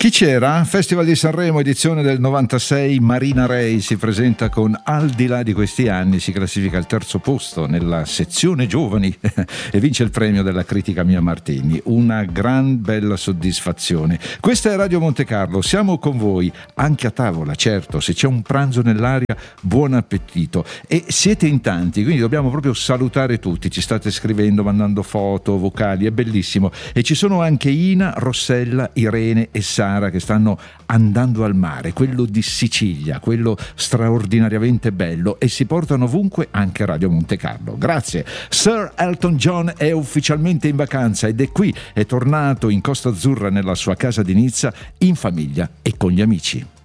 Chi c'era? Festival di Sanremo, edizione del 96. Marina Rey si presenta con Al di là di questi anni, si classifica al terzo posto nella sezione giovani e vince il premio della critica Mia Martini. Una gran bella soddisfazione. Questa è Radio Monte Carlo, siamo con voi anche a tavola, certo, se c'è un pranzo nell'aria, buon appetito. E siete in tanti, quindi dobbiamo proprio salutare tutti, ci state scrivendo, mandando foto, vocali, è bellissimo. E ci sono anche Ina, Rossella, Irene e Sara che stanno andando al mare, quello di Sicilia, quello straordinariamente bello, e si portano ovunque anche Radio Monte Carlo. Grazie. Sir Elton John è ufficialmente in vacanza ed è qui, è tornato in Costa Azzurra nella sua casa di Nizza in famiglia e con gli amici.